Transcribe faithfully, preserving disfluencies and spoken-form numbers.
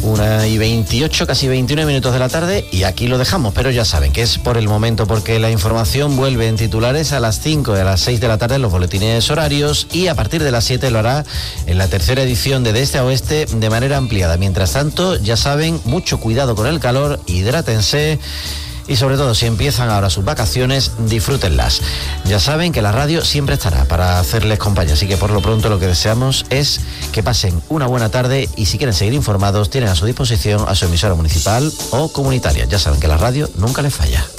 una y veintiocho, casi veintinueve minutos de la tarde, y aquí lo dejamos, pero ya saben que es por el momento, porque la información vuelve en titulares a las cinco y a las seis de la tarde en los boletines horarios, y a partir de las siete lo hará en la tercera edición de De Este a Oeste de manera ampliada. Mientras tanto, ya saben, mucho cuidado con el calor, hidrátense. Y sobre todo, si empiezan ahora sus vacaciones, disfrútenlas. Ya saben que la radio siempre estará para hacerles compañía, así que por lo pronto lo que deseamos es que pasen una buena tarde, y si quieren seguir informados, tienen a su disposición a su emisora municipal o comunitaria. Ya saben que la radio nunca les falla.